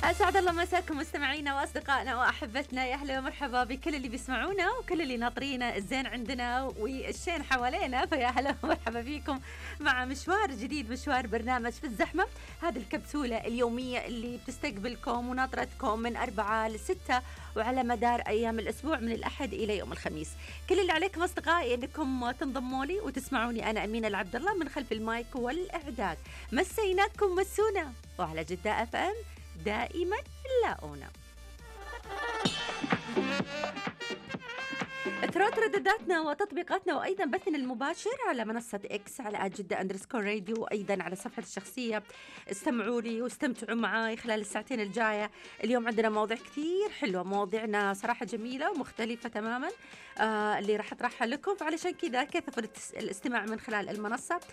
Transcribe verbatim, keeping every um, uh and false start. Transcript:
أسعد الله مساكم مستمعينا وأصدقائنا وأحبتنا، يا أهلا ومرحبا بكل اللي بيسمعونا وكل اللي ناطرينا الزين عندنا والشين حوالينا، فيا أهلا ومرحبا فيكم مع مشوار جديد، مشوار برنامج في الزحمة. هذه الكبسولة اليومية اللي بتستقبلكم وناطرتكم من أربعة لستة وعلى مدار أيام الأسبوع من الأحد إلى يوم الخميس. كل اللي عليكم أصدقائي أنكم تنضموا لي وتسمعوني أنا أمينة العبد الله من خلف المايك والإعداد. مسيناكم مسونا وعلى جدة أف أم دائما لاؤنا. ترى تردداتنا وتطبيقاتنا وأيضا بثنا المباشر على منصة إكس على جدة أندرسكور راديو، وأيضا على صفحة الشخصية. استمعوا لي واستمتعوا معاي خلال الساعتين الجاية. اليوم عندنا مواضيع كثير حلوة، مواضيعنا صراحة جميلة ومختلفة تماما، آه اللي راح أطرحها لكم، فعلشان كذا كثفوا الاستماع من خلال المنصة.